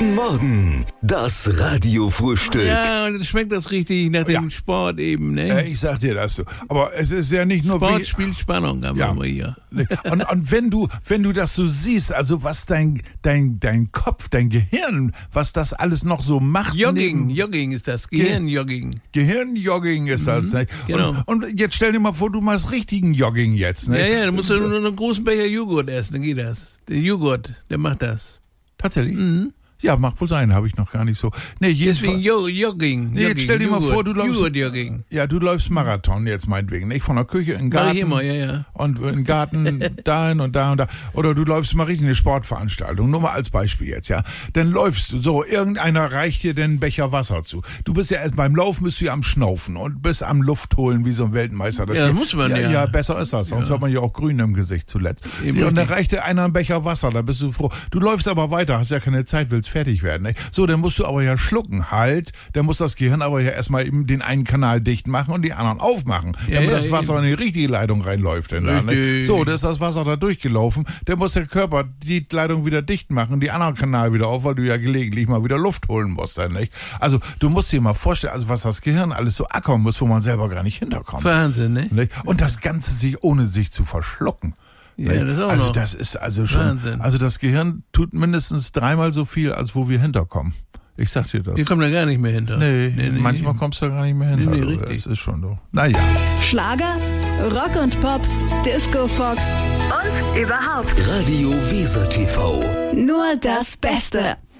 Guten Morgen, das Radiofrühstück. Ja, und dann schmeckt das richtig nach dem Sport eben, ne? Ich sag dir das so. Aber es ist ja nicht nur... Sport spielt Spannung, haben wir hier. Und wenn du das so siehst, also was dein Kopf, dein Gehirn, was das alles noch so macht. Jogging ist das, Gehirnjogging. Gehirnjogging ist das, ne? Genau. Und jetzt stell dir mal vor, du machst richtigen Jogging jetzt, ne? Ja, du musst nur einen großen Becher Joghurt essen, dann geht das. Der Joghurt, der macht das. Tatsächlich? Ja, mag wohl sein, habe ich noch gar nicht so. Nee, deswegen Jogging. Nee, jetzt stell dir mal vor, du läufst... Joghurt-Jogging. Ja, du läufst Marathon jetzt meinetwegen, nicht? Von der Küche in den Garten. Mach ich immer, ja. Und in den Garten dahin und da und da. Oder du läufst mal richtig eine Sportveranstaltung, nur mal als Beispiel jetzt, ja. Dann läufst du so, irgendeiner reicht dir den Becher Wasser zu. Du bist ja erst beim Laufen, bist du ja am Schnaufen und bist am Luft holen wie so ein Weltmeister. Das muss man ja. Ja, besser ist das, sonst wird man ja auch grün im Gesicht zuletzt. Ja, und dann reicht dir einer einen Becher Wasser, da bist du froh. Du läufst aber weiter, hast ja keine Zeit, willst fertig werden, nicht? So, dann musst du aber ja schlucken, dann muss das Gehirn aber ja erstmal eben den einen Kanal dicht machen und die anderen aufmachen, damit das Wasser in die richtige Leitung reinläuft. So, da ist das Wasser da durchgelaufen, dann muss der Körper die Leitung wieder dicht machen und die anderen Kanal wieder auf, weil du ja gelegentlich mal wieder Luft holen musst, nicht? Also, du musst dir mal vorstellen, also was das Gehirn alles so ackern muss, wo man selber gar nicht hinterkommt. Wahnsinn, ne? Und das Ganze ohne sich zu verschlucken. Ja, das auch also noch. Das ist also schon, Wahnsinn. Also das Gehirn tut mindestens 3-mal so viel, als wo wir hinterkommen. Ich sag dir das. Wir kommen da gar nicht mehr hinter. Nee, manchmal kommst du da gar nicht mehr hinter. Nee, das ist schon so. Naja. Schlager, Rock und Pop, Disco Fox und überhaupt Radio Weser TV. nur das Beste.